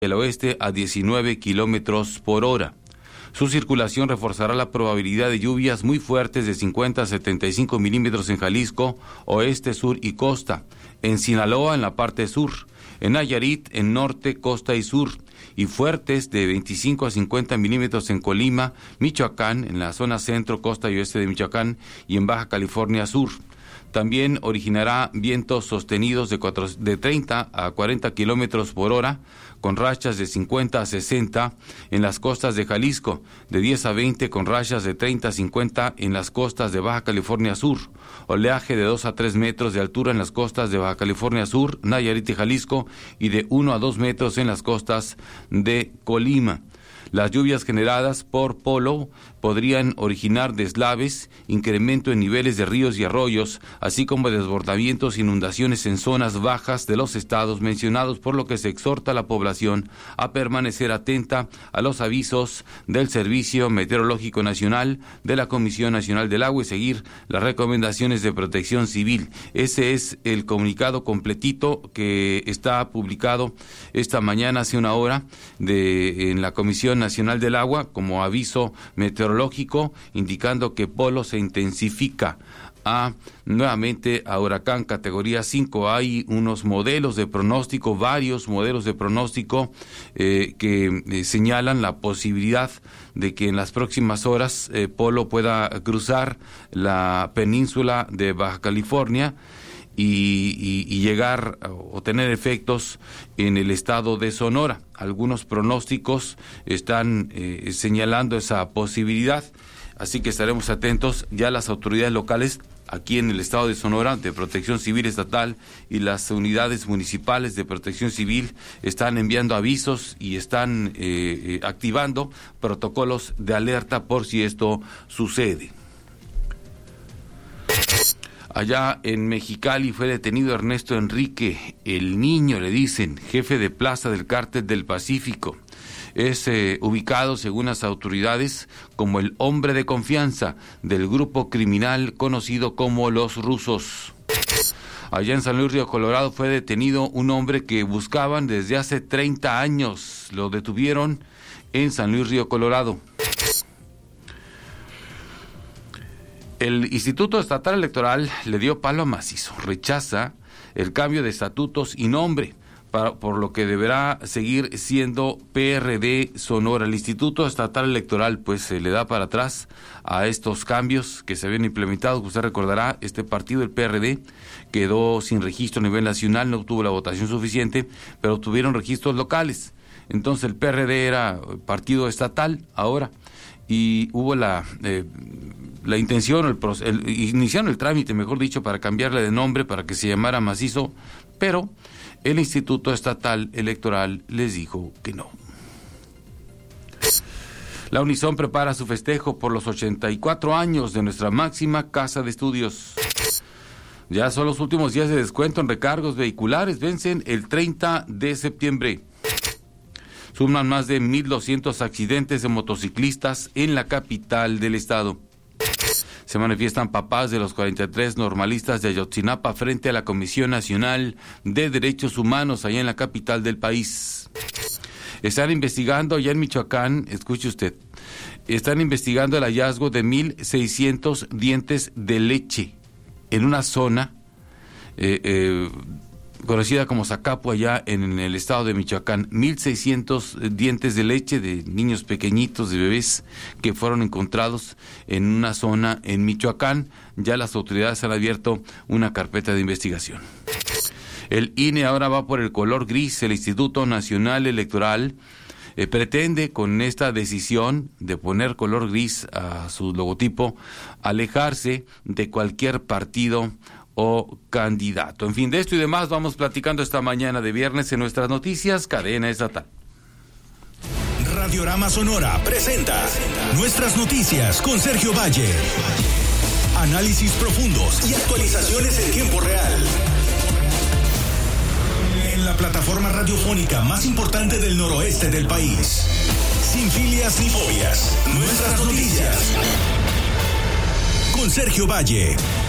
del oeste a 19 kilómetros por hora. Su circulación reforzará la probabilidad de lluvias muy fuertes de 50 a 75 milímetros en Jalisco, oeste, sur y costa, en Sinaloa en la parte sur, en Nayarit en norte, costa y sur, y fuertes de 25 a 50 milímetros en Colima, Michoacán, en la zona centro, costa y oeste de Michoacán y en Baja California Sur. También originará vientos sostenidos de 30 a 40 kilómetros por hora, con rachas de 50 a 60 en las costas de Jalisco, de 10 a 20 con rachas de 30 a 50 en las costas de Baja California Sur, oleaje de 2 a 3 metros de altura en las costas de Baja California Sur, Nayarit y Jalisco, y de 1 a 2 metros en las costas de Colima. Las lluvias generadas por polo podrían originar deslaves, incremento en niveles de ríos y arroyos, así como desbordamientos e inundaciones en zonas bajas de los estados mencionados, por lo que se exhorta a la población a permanecer atenta a los avisos del Servicio Meteorológico Nacional, de la Comisión Nacional del Agua y seguir las recomendaciones de Protección Civil. Ese es el comunicado completito que está publicado esta mañana, hace una hora, en la Comisión Nacional del Agua como aviso meteorológico, indicando que polo se intensifica nuevamente a huracán categoría 5. Hay unos modelos de pronóstico, varios modelos de pronóstico que señalan la posibilidad de que en las próximas horas polo pueda cruzar la península de Baja California y llegar o tener efectos en el estado de Sonora. Algunos pronósticos están señalando esa posibilidad, así que estaremos atentos. Ya las autoridades locales aquí en el estado de Sonora, de Protección Civil Estatal, y las unidades municipales de Protección Civil están enviando avisos y están activando protocolos de alerta por si esto sucede. Allá en Mexicali fue detenido Ernesto Enrique, el Niño, le dicen, jefe de plaza del Cártel del Pacífico. Es ubicado, según las autoridades, como el hombre de confianza del grupo criminal conocido como Los Rusos. Allá en San Luis Río Colorado fue detenido un hombre que buscaban desde hace 30 años. Lo detuvieron en San Luis Río Colorado. El Instituto Estatal Electoral le dio palo a macizo, rechaza el cambio de estatutos y nombre, por lo que deberá seguir siendo PRD Sonora. El Instituto Estatal Electoral pues se le da para atrás a estos cambios que se habían implementado. Usted recordará, este partido, el PRD, quedó sin registro a nivel nacional, no obtuvo la votación suficiente, pero obtuvieron registros locales. Entonces el PRD era partido estatal ahora, y hubo la intención, iniciaron el trámite, mejor dicho, para cambiarle de nombre, para que se llamara Macizo, pero el Instituto Estatal Electoral les dijo que no. La Unison prepara su festejo por los 84 años de nuestra máxima casa de estudios. Ya son los últimos días de descuento en recargos vehiculares, vencen el 30 de septiembre. Suman más de 1,200 accidentes de motociclistas en la capital del estado. Se manifiestan papás de los 43 normalistas de Ayotzinapa frente a la Comisión Nacional de Derechos Humanos allá en la capital del país. Están investigando allá en Michoacán, escuche usted, están investigando el hallazgo de 1,600 dientes de leche en una zona conocida como Zacapu, allá en el estado de Michoacán. 1,600 dientes de leche de niños pequeñitos, de bebés, que fueron encontrados en una zona en Michoacán. Ya las autoridades han abierto una carpeta de investigación. El INE ahora va por el color gris. El Instituto Nacional Electoral pretende, con esta decisión de poner color gris a su logotipo, alejarse de cualquier partido o candidato. En fin, de esto y demás vamos platicando esta mañana de viernes en nuestras noticias Cadena Estatal. Radiorama Sonora presenta Nuestras Noticias con Sergio Valle. Análisis profundos y actualizaciones en tiempo real. En la plataforma radiofónica más importante del noroeste del país. Sin filias ni fobias. Nuestras Noticias con Sergio Valle.